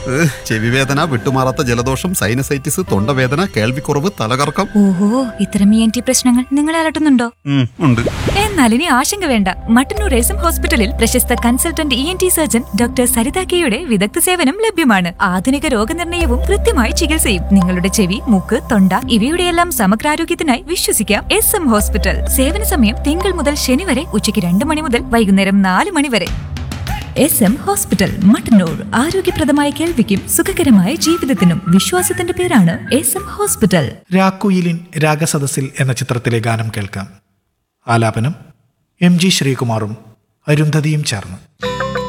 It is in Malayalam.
ചെവിവേദന, വിട്ടുമാറാത്ത ജലദോഷം, സൈനസൈറ്റിസ്, തൊണ്ടവേദന, കേൾവിക്കുറവ്, തലകറക്കം. ഓഹോ, ഇത്തരം ENT പ്രശ്നങ്ങൾ നിങ്ങളെ അലട്ടുന്നുണ്ടോ? ഉണ്ട്. എന്നാൽ ഇനി ആശങ്ക വേണ്ട. മട്ടന്നൂർ എസ്എം ഹോസ്പിറ്റലിൽ പ്രശസ്ത consultant ENT surgeon doctor Saritha കെയുടെ വിദഗ്ധ സേവനം ലഭ്യമാണ്. ആധുനിക രോഗനിർണയവും കൃത്യമായ ചികിത്സയും. നിങ്ങളുടെ ചെവി, മൂക്ക്, തൊണ്ട ഇവയുടെയെല്ലാം സമഗ്രാരോഗ്യത്തിനായി വിശ്വസിക്കാം SM ഹോസ്പിറ്റൽ. സേവന സമയം തിങ്കൾ മുതൽ ശനി വരെ ഉച്ചയ്ക്ക് 2 മണി മുതൽ വൈകുന്നേരം 4 മണി വരെ. SM hospital, Mattannur. ആരോഗ്യപ്രദമായ കേൾവിക്കും സുഖകരമായ ജീവിതത്തിനും വിശ്വാസത്തിന്റെ പേരാണ് SM ഹോസ്പിറ്റൽ. രാക്കുയിലിൻ രാഗസദസ്സിൽ എന്ന ചിത്രത്തിലെ ഗാനം കേൾക്കാം. ആലാപനം MG ശ്രീകുമാറും അരുന്ധതിയും ചേർന്ന്.